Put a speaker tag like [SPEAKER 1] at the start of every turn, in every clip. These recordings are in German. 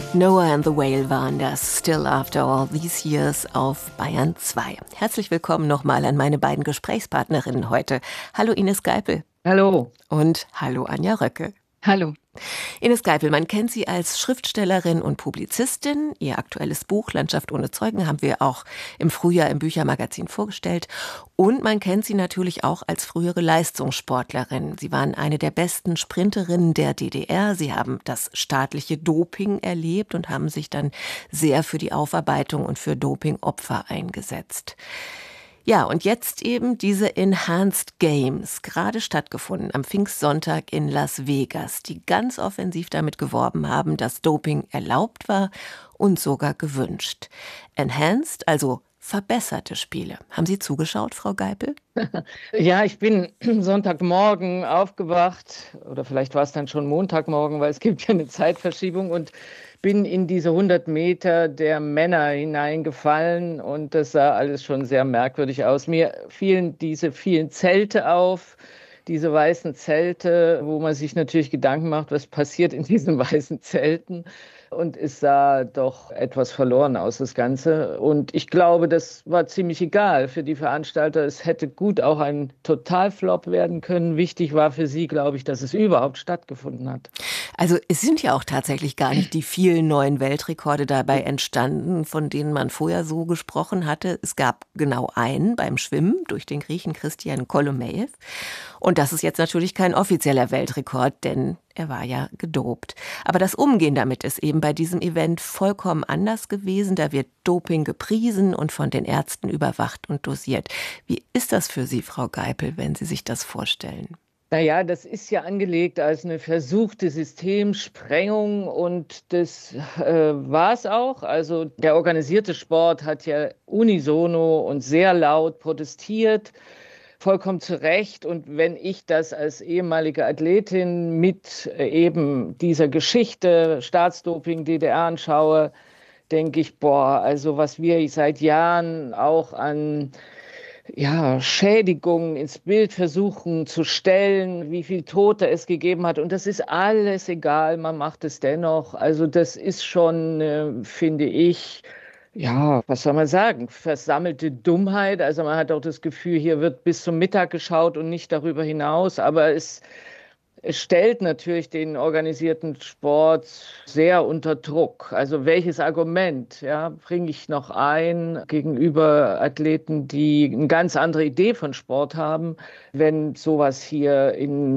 [SPEAKER 1] Noah and the Whale waren das Still After All These Years auf Bayern 2. Herzlich willkommen nochmal an meine beiden Gesprächspartnerinnen heute. Hallo Ines Geipel.
[SPEAKER 2] Hallo.
[SPEAKER 1] Und hallo Anja Röcke.
[SPEAKER 2] Hallo.
[SPEAKER 1] Ines Geipel, man kennt Sie als Schriftstellerin und Publizistin. Ihr aktuelles Buch Landschaft ohne Zeugen haben wir auch im Frühjahr im Büchermagazin vorgestellt. Und man kennt Sie natürlich auch als frühere Leistungssportlerin. Sie waren eine der besten Sprinterinnen der DDR. Sie haben das staatliche Doping erlebt und haben sich dann sehr für die Aufarbeitung und für Dopingopfer eingesetzt. Ja, und jetzt eben diese Enhanced Games, gerade stattgefunden am Pfingstsonntag in Las Vegas, die ganz offensiv damit geworben haben, dass Doping erlaubt war und sogar gewünscht. Enhanced, also verbesserte Spiele. Haben Sie zugeschaut, Frau Geipel?
[SPEAKER 2] Ja, ich bin Sonntagmorgen aufgewacht oder vielleicht war es dann schon Montagmorgen, weil es gibt ja eine Zeitverschiebung und bin in diese 100 Meter der Männer hineingefallen und das sah alles schon sehr merkwürdig aus. Mir fielen diese vielen Zelte auf, diese weißen Zelte, wo man sich natürlich Gedanken macht, was passiert in diesen weißen Zelten. Und es sah doch etwas verloren aus, das Ganze. Und ich glaube, das war ziemlich egal für die Veranstalter. Es hätte gut auch ein Totalflop werden können. Wichtig war für sie, glaube ich, dass es überhaupt stattgefunden hat.
[SPEAKER 1] Also es sind ja auch tatsächlich gar nicht die vielen neuen Weltrekorde dabei entstanden, von denen man vorher so gesprochen hatte. Es gab genau einen beim Schwimmen durch den Griechen Christian Kolomejew. Und das ist jetzt natürlich kein offizieller Weltrekord, denn er war ja gedopt. Aber das Umgehen damit ist eben bei diesem Event vollkommen anders gewesen. Da wird Doping gepriesen und von den Ärzten überwacht und dosiert. Wie ist das für Sie, Frau Geipel, wenn Sie sich das vorstellen?
[SPEAKER 2] Naja, das ist ja angelegt als eine versuchte Systemsprengung und das war es auch. Also der organisierte Sport hat ja unisono und sehr laut protestiert. Vollkommen zu Recht. Und wenn ich das als ehemalige Athletin mit eben dieser Geschichte Staatsdoping DDR anschaue, denke ich, boah, also was wir seit Jahren auch an Schädigungen ins Bild versuchen zu stellen, wie viel Tote es gegeben hat. Und das ist alles egal, man macht es dennoch. Also das ist schon, finde ich, ja, was soll man sagen? Versammelte Dummheit. Also man hat auch das Gefühl, hier wird bis zum Mittag geschaut und nicht darüber hinaus. Aber es stellt natürlich den organisierten Sport sehr unter Druck. Also welches Argument, ja, bringe ich noch ein gegenüber Athleten, die eine ganz andere Idee von Sport haben, wenn sowas hier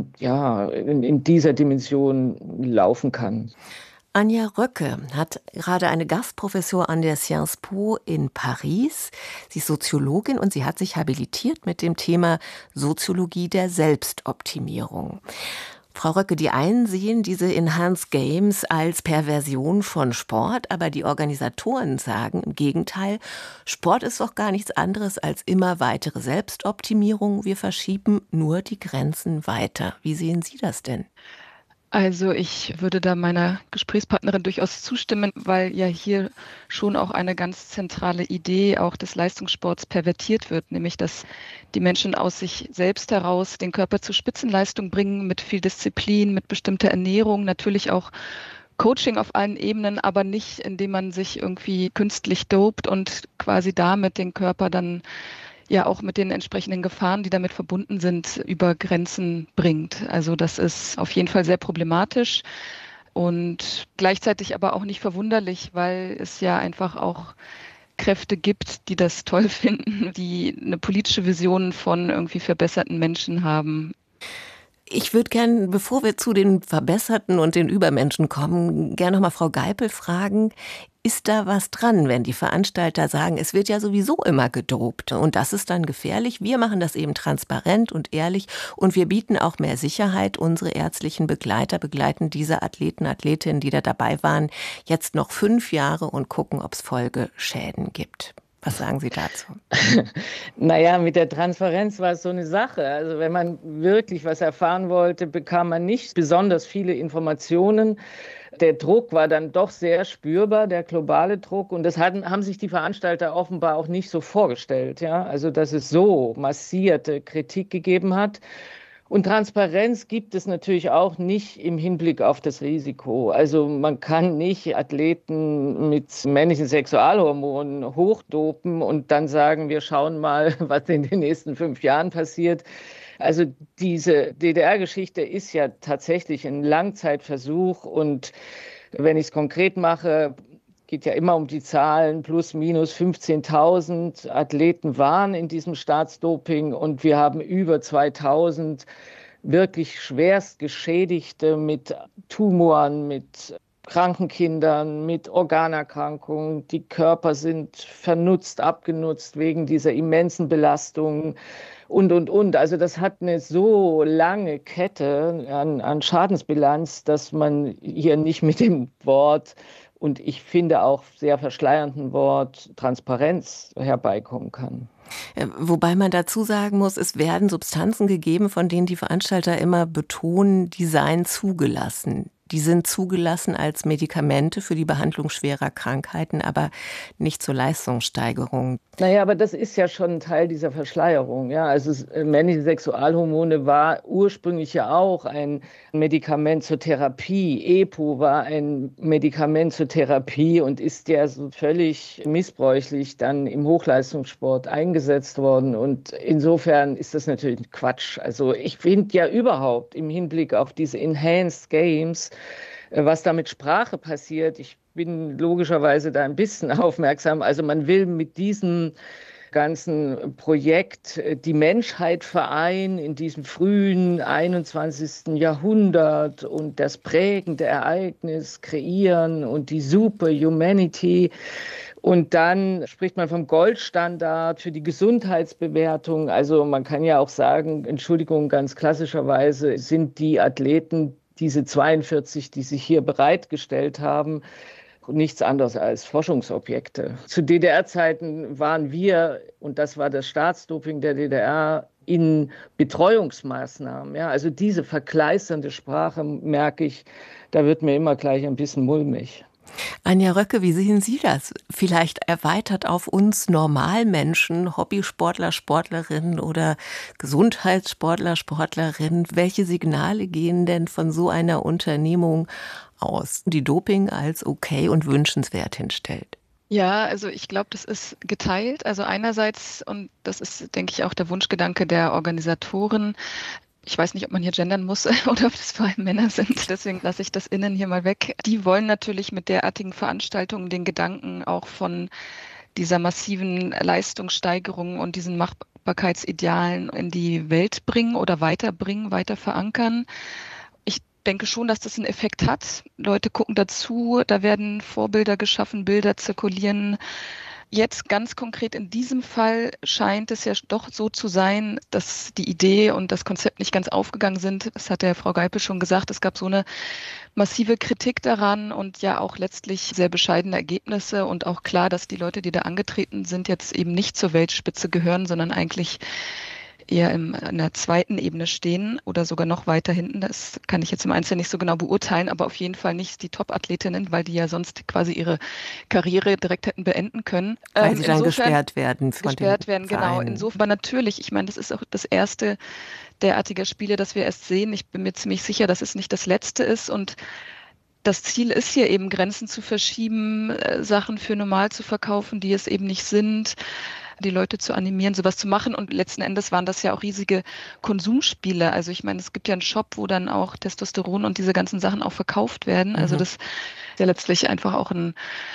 [SPEAKER 2] in dieser Dimension laufen kann?
[SPEAKER 1] Anja Röcke hat gerade eine Gastprofessur an der Sciences Po in Paris. Sie ist Soziologin und sie hat sich habilitiert mit dem Thema Soziologie der Selbstoptimierung. Frau Röcke, die einen sehen diese Enhanced Games als Perversion von Sport, aber die Organisatoren sagen im Gegenteil, Sport ist doch gar nichts anderes als immer weitere Selbstoptimierung. Wir verschieben nur die Grenzen weiter. Wie sehen Sie das denn?
[SPEAKER 3] Also ich würde da meiner Gesprächspartnerin durchaus zustimmen, weil ja hier schon auch eine ganz zentrale Idee auch des Leistungssports pervertiert wird, nämlich dass die Menschen aus sich selbst heraus den Körper zur Spitzenleistung bringen, mit viel Disziplin, mit bestimmter Ernährung, natürlich auch Coaching auf allen Ebenen, aber nicht, indem man sich irgendwie künstlich dopt und quasi damit den Körper dann ja auch mit den entsprechenden Gefahren, die damit verbunden sind, über Grenzen bringt. Also das ist auf jeden Fall sehr problematisch und gleichzeitig aber auch nicht verwunderlich, weil es ja einfach auch Kräfte gibt, die das toll finden, die eine politische Vision von irgendwie verbesserten Menschen haben.
[SPEAKER 1] Ich würde gerne, bevor wir zu den Verbesserten und den Übermenschen kommen, gerne noch mal Frau Geipel fragen, ist da was dran, wenn die Veranstalter sagen, es wird ja sowieso immer gedopt und das ist dann gefährlich. Wir machen das eben transparent und ehrlich und wir bieten auch mehr Sicherheit. Unsere ärztlichen Begleiter begleiten diese Athleten, Athletinnen, die da dabei waren, jetzt noch 5 Jahre und gucken, ob es Folgeschäden gibt. Was sagen Sie dazu?
[SPEAKER 2] Naja, mit der Transparenz war es so eine Sache. Also wenn man wirklich was erfahren wollte, bekam man nicht besonders viele Informationen. Der Druck war dann doch sehr spürbar, der globale Druck. Und das haben sich die Veranstalter offenbar auch nicht so vorgestellt. Ja? Also dass es so massierte Kritik gegeben hat. Und Transparenz gibt es natürlich auch nicht im Hinblick auf das Risiko. Also man kann nicht Athleten mit männlichen Sexualhormonen hochdopen und dann sagen, wir schauen mal, was in den nächsten 5 Jahren passiert. Also diese DDR-Geschichte ist ja tatsächlich ein Langzeitversuch und wenn ich es konkret mache, geht ja immer um die Zahlen, plus minus 15.000 Athleten waren in diesem Staatsdoping und wir haben über 2.000 wirklich schwerst Geschädigte mit Tumoren, mit kranken Kindern, mit Organerkrankungen. Die Körper sind vernutzt, abgenutzt wegen dieser immensen Belastung und. Also das hat eine so lange Kette an Schadensbilanz, dass man hier nicht mit dem Wort und ich finde auch sehr verschleiernden Wort Transparenz herbeikommen kann.
[SPEAKER 1] Wobei man dazu sagen muss, es werden Substanzen gegeben, von denen die Veranstalter immer betonen, die seien zugelassen. Die sind zugelassen als Medikamente für die Behandlung schwerer Krankheiten, aber nicht zur Leistungssteigerung.
[SPEAKER 2] Naja, aber das ist ja schon ein Teil dieser Verschleierung. Ja? Also männliche Sexualhormone war ursprünglich ja auch ein Medikament zur Therapie. EPO war ein Medikament zur Therapie und ist ja so völlig missbräuchlich dann im Hochleistungssport eingesetzt worden. Und insofern ist das natürlich Quatsch. Also ich finde ja überhaupt im Hinblick auf diese Enhanced Games, was da mit Sprache passiert. Ich bin logischerweise da ein bisschen aufmerksam. Also man will mit diesem ganzen Projekt die Menschheit vereinen in diesem frühen 21. Jahrhundert und das prägende Ereignis kreieren und die Superhumanity. Und dann spricht man vom Goldstandard für die Gesundheitsbewertung. Also man kann ja auch sagen, Entschuldigung, ganz klassischerweise sind die Athleten, diese 42, die sich hier bereitgestellt haben, nichts anderes als Forschungsobjekte. Zu DDR-Zeiten waren wir, und das war das Staatsdoping der DDR, in Betreuungsmaßnahmen. Ja, also diese verkleisternde Sprache, merke ich, da wird mir immer gleich ein bisschen mulmig.
[SPEAKER 1] Anja Röcke, wie sehen Sie das? Vielleicht erweitert auf uns Normalmenschen, Hobbysportler, Sportlerinnen oder Gesundheitssportler, Sportlerinnen. Welche Signale gehen denn von so einer Unternehmung aus, die Doping als okay und wünschenswert hinstellt?
[SPEAKER 3] Ja, also ich glaube, das ist geteilt. Also einerseits, und das ist, denke ich, auch der Wunschgedanke der Organisatoren, ich weiß nicht, ob man hier gendern muss oder ob das vor allem Männer sind, deswegen lasse ich das innen hier mal weg. Die wollen natürlich mit derartigen Veranstaltungen den Gedanken auch von dieser massiven Leistungssteigerung und diesen Machbarkeitsidealen in die Welt bringen oder weiterbringen, weiter verankern. Ich denke schon, dass das einen Effekt hat. Leute gucken dazu, da werden Vorbilder geschaffen, Bilder zirkulieren. Jetzt ganz konkret in diesem Fall scheint es ja doch so zu sein, dass die Idee und das Konzept nicht ganz aufgegangen sind. Das hat der Frau Geipel schon gesagt. Es gab so eine massive Kritik daran und ja auch letztlich sehr bescheidene Ergebnisse und auch klar, dass die Leute, die da angetreten sind, jetzt eben nicht zur Weltspitze gehören, sondern eigentlich eher in der zweiten Ebene stehen oder sogar noch weiter hinten. Das kann ich jetzt im Einzelnen nicht so genau beurteilen, aber auf jeden Fall nicht die Top-Athletinnen, weil die ja sonst quasi ihre Karriere direkt hätten beenden können.
[SPEAKER 1] Weil sie dann gesperrt werden.
[SPEAKER 3] Genau. Insofern natürlich, ich meine, das ist auch das erste derartiger Spiele, das wir erst sehen. Ich bin mir ziemlich sicher, dass es nicht das letzte ist und das Ziel ist hier eben, Grenzen zu verschieben, Sachen für normal zu verkaufen, die es eben nicht sind, die Leute zu animieren, sowas zu machen. Und letzten Endes waren das ja auch riesige Konsumspiele. Also ich meine, es gibt ja einen Shop, wo dann auch Testosteron und diese ganzen Sachen auch verkauft werden. Also das ist ja letztlich einfach auch eine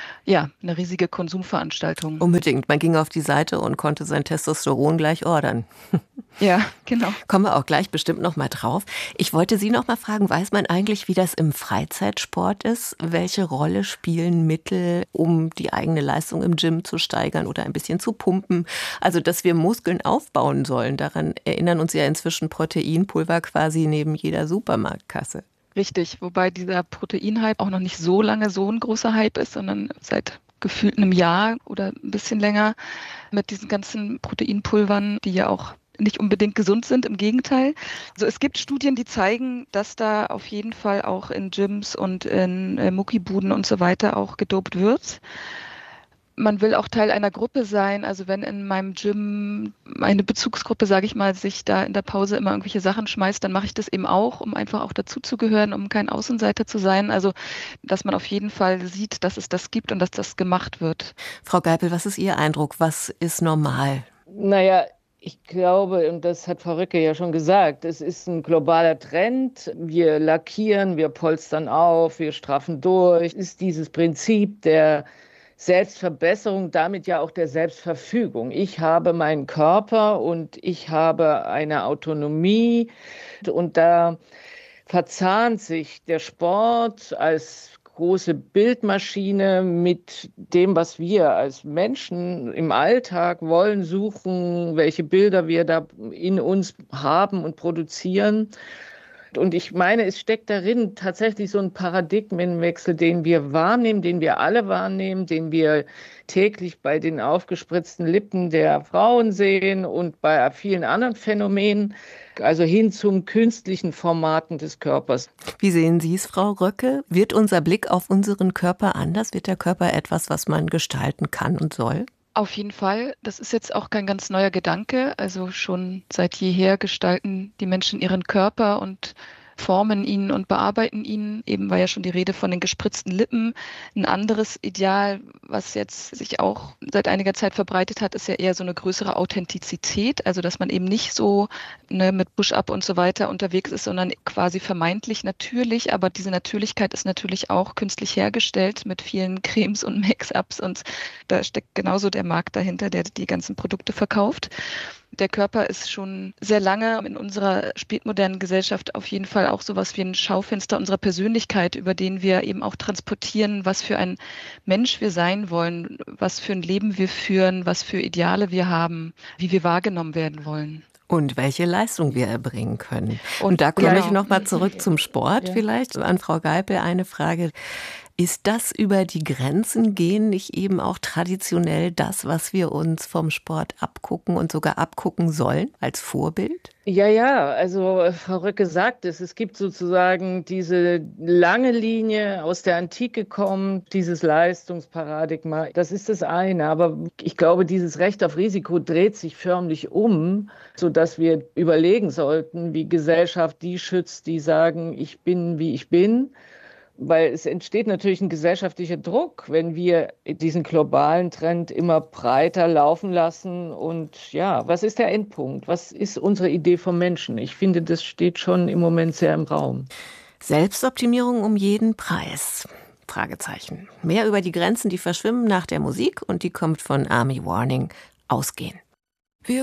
[SPEAKER 3] riesige Konsumveranstaltung.
[SPEAKER 1] Unbedingt. Man ging auf die Seite und konnte sein Testosteron gleich ordern.
[SPEAKER 3] Ja, genau.
[SPEAKER 1] Kommen wir auch gleich bestimmt noch mal drauf. Ich wollte Sie noch mal fragen, weiß man eigentlich, wie das im Freizeitsport ist? Welche Rolle spielen Mittel, um die eigene Leistung im Gym zu steigern oder ein bisschen zu pumpen? Also, dass wir Muskeln aufbauen sollen, daran erinnern uns ja inzwischen Proteinpulver quasi neben jeder Supermarktkasse.
[SPEAKER 3] Richtig, wobei dieser Proteinhype auch noch nicht so lange so ein großer Hype ist, sondern seit gefühlt einem Jahr oder ein bisschen länger mit diesen ganzen Proteinpulvern, die ja auch nicht unbedingt gesund sind, im Gegenteil. Also es gibt Studien, die zeigen, dass da auf jeden Fall auch in Gyms und in Muckibuden und so weiter auch gedopt wird. Man will auch Teil einer Gruppe sein. Also wenn in meinem Gym eine Bezugsgruppe, sage ich mal, sich da in der Pause immer irgendwelche Sachen schmeißt, dann mache ich das eben auch, um einfach auch dazuzugehören, um kein Außenseiter zu sein. Also dass man auf jeden Fall sieht, dass es das gibt und dass das gemacht wird.
[SPEAKER 1] Frau Geipel, was ist Ihr Eindruck? Was ist normal?
[SPEAKER 2] Naja, ich glaube, und das hat Frau Röcke ja schon gesagt, es ist ein globaler Trend. Wir lackieren, wir polstern auf, wir straffen durch. Es ist dieses Prinzip der Selbstverbesserung, damit ja auch der Selbstverfügung. Ich habe meinen Körper und ich habe eine Autonomie und da verzahnt sich der Sport als große Bildmaschine mit dem, was wir als Menschen im Alltag wollen, suchen, welche Bilder wir da in uns haben und produzieren. Und ich meine, es steckt darin tatsächlich so ein Paradigmenwechsel, den wir wahrnehmen, den wir alle wahrnehmen, den wir täglich bei den aufgespritzten Lippen der Frauen sehen und bei vielen anderen Phänomenen, also hin zum künstlichen Formaten des Körpers.
[SPEAKER 1] Wie sehen Sie es, Frau Röcke? Wird unser Blick auf unseren Körper anders? Wird der Körper etwas, was man gestalten kann und soll?
[SPEAKER 3] Auf jeden Fall. Das ist jetzt auch kein ganz neuer Gedanke. Also schon seit jeher gestalten die Menschen ihren Körper und formen ihn und bearbeiten ihn. Eben war ja schon die Rede von den gespritzten Lippen. Ein anderes Ideal, was jetzt sich auch seit einiger Zeit verbreitet hat, ist ja eher so eine größere Authentizität. Also dass man eben nicht so mit Push-up und so weiter unterwegs ist, sondern quasi vermeintlich natürlich. Aber diese Natürlichkeit ist natürlich auch künstlich hergestellt mit vielen Cremes und Make-ups. Und da steckt genauso der Markt dahinter, der die ganzen Produkte verkauft. Der Körper ist schon sehr lange in unserer spätmodernen Gesellschaft auf jeden Fall auch sowas wie ein Schaufenster unserer Persönlichkeit, über den wir eben auch transportieren, was für ein Mensch wir sein wollen, was für ein Leben wir führen, was für Ideale wir haben, wie wir wahrgenommen werden wollen.
[SPEAKER 1] Und welche Leistung wir erbringen können. Und da komme ich nochmal zurück zum Sport vielleicht. An Frau Geipel eine Frage. Ist das über die Grenzen gehen nicht eben auch traditionell das, was wir uns vom Sport abgucken und sogar abgucken sollen als Vorbild?
[SPEAKER 2] Ja, also Frau Röcke sagt es gibt sozusagen diese lange Linie aus der Antike kommt, dieses Leistungsparadigma, das ist das eine. Aber ich glaube, dieses Recht auf Risiko dreht sich förmlich um, sodass wir überlegen sollten, wie Gesellschaft die schützt, die sagen, ich bin, wie ich bin. Weil es entsteht natürlich ein gesellschaftlicher Druck, wenn wir diesen globalen Trend immer breiter laufen lassen. Und ja, was ist der Endpunkt? Was ist unsere Idee vom Menschen? Ich finde, das steht schon im Moment sehr im Raum.
[SPEAKER 1] Selbstoptimierung um jeden Preis? Fragezeichen. Mehr über die Grenzen, die verschwimmen nach der Musik und die kommt von Army Warning. Ausgehen.